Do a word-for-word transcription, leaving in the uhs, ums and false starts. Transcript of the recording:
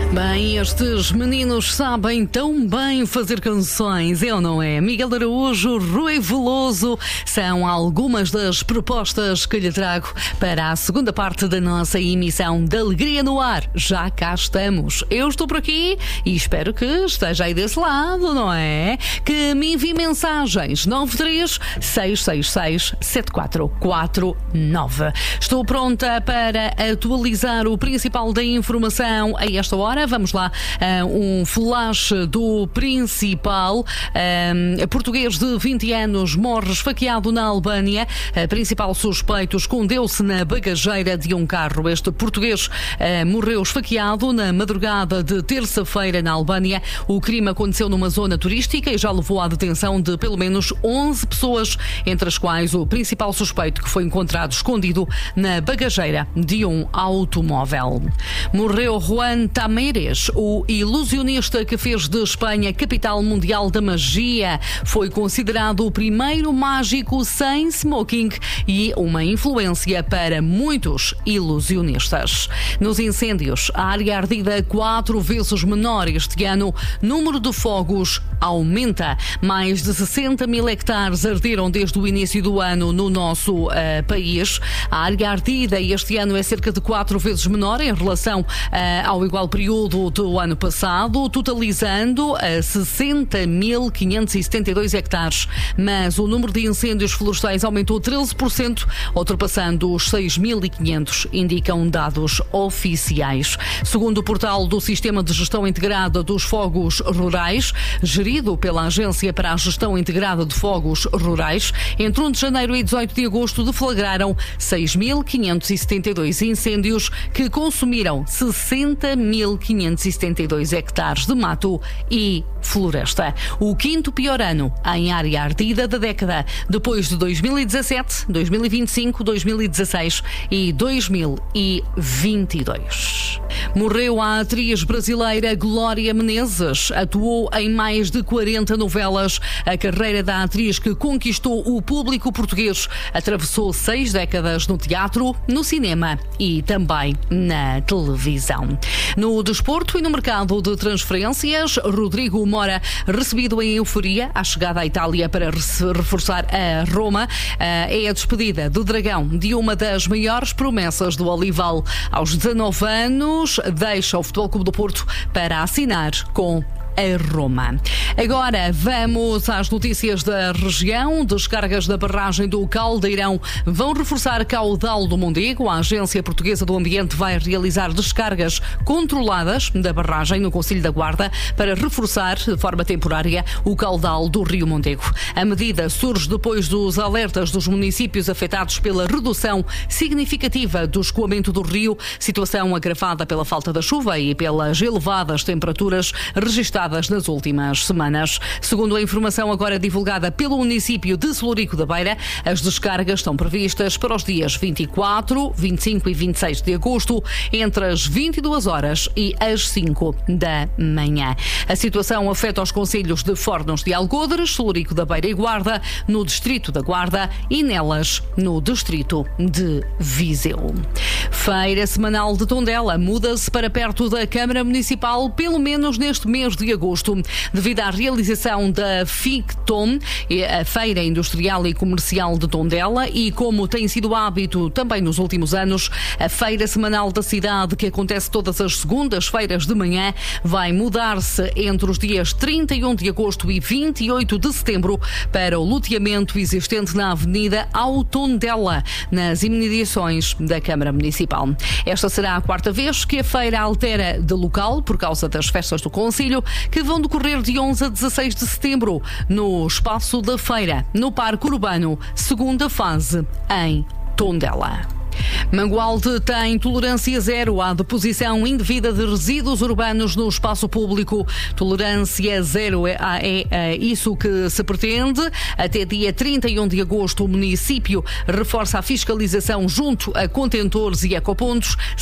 Bem, estes meninos sabem tão bem fazer canções, eu não é? Miguel Araújo, Rui Veloso, são algumas das propostas que lhe trago para a segunda parte da nossa emissão de Alegria no Ar. Já cá estamos. Eu estou por aqui e espero que esteja aí desse lado, não é? Que me envie mensagens nove três seis seis seis sete quatro quatro nove. Estou pronta para atualizar o principal da informação a esta hora. Vamos lá, um flash do principal. Um, português de vinte anos morre esfaqueado na Albânia. A principal suspeito escondeu-se na bagageira de um carro. Este português uh, morreu esfaqueado na madrugada de terça-feira na Albânia. O crime aconteceu numa zona turística e já levou à detenção de pelo menos onze pessoas, entre as quais o principal suspeito, que foi encontrado escondido na bagageira de um automóvel. Morreu Juan Tamérez, o ilusionista que fez de Espanha capital mundial da magia. Foi considerado o primeiro mágico sem smoking e uma influência para muitos ilusionistas. Nos incêndios, a área ardida quatro vezes menor este ano. Número de fogos aumenta. Mais de sessenta mil hectares arderam desde o início do ano no nosso uh, país. A área ardida este ano é cerca de quatro vezes menor em relação uh, ao igual período do ano passado, totalizando a sessenta mil quinhentos e setenta e dois hectares. Mas o número de incêndios florestais aumentou treze por cento, ultrapassando os seis mil e quinhentos, indicam dados oficiais. Segundo o portal do Sistema de Gestão Integrada dos Fogos Rurais, gerido pela Agência para a Gestão Integrada de Fogos Rurais, entre um de janeiro e dezoito de agosto deflagraram seis mil quinhentos e setenta e dois incêndios que consumiram sessenta mil quinhentos e setenta e dois hectares de mato e floresta. O quinto pior ano em área ardida da década, depois de dois mil e dezassete, dois mil e vinte e cinco, dois mil e dezasseis e dois mil e vinte e dois. Morreu a atriz brasileira Glória Menezes. Atuou em mais de quarenta novelas. A carreira da atriz, que conquistou o público português, atravessou seis décadas no teatro, no cinema e também na televisão. No desporto e no mercado de transferências, Rodrigo Mora, recebido em euforia à chegada à Itália para reforçar a Roma, é a despedida do Dragão de uma das maiores promessas do Olival. Aos dezanove anos, deixa o Futebol Clube do Porto para assinar com a Roma. Agora vamos às notícias da região. Descargas da barragem do Caldeirão vão reforçar caudal do Mondego. A Agência Portuguesa do Ambiente vai realizar descargas controladas da barragem no Concelho da Guarda para reforçar de forma temporária o caudal do Rio Mondego. A medida surge depois dos alertas dos municípios afetados pela redução significativa do escoamento do rio, situação agravada pela falta da chuva e pelas elevadas temperaturas registradas nas últimas semanas. Segundo a informação agora divulgada pelo município de Celurico da Beira, as descargas estão previstas para os dias vinte e quatro, vinte e cinco e vinte e seis de agosto, entre as vinte e duas horas e as cinco da manhã. A situação afeta os concelhos de Fornos de Algodres, Celurico da Beira e Guarda, no distrito da Guarda, e Nelas, no distrito de Viseu. Feira semanal de Tondela muda-se para perto da Câmara Municipal, pelo menos neste mês de agosto. agosto, devido à realização da FICTOM, a Feira Industrial e Comercial de Tondela, e como tem sido hábito também nos últimos anos, a Feira Semanal da Cidade, que acontece todas as segundas-feiras de manhã, vai mudar-se entre os dias trinta e um de agosto e vinte e oito de setembro para o loteamento existente na Avenida ao Tondela, nas imediações da Câmara Municipal. Esta será a quarta vez que a feira altera de local por causa das festas do Concelho, que vão decorrer de onze a dezasseis de setembro no Espaço da Feira, no Parque Urbano, segunda fase, em Tondela. Mangualde tem tolerância zero à deposição indevida de resíduos urbanos no espaço público. Tolerância zero é, é, é isso que se pretende. Até dia trinta e um de agosto, o município reforça a fiscalização junto a contentores e ecopontos.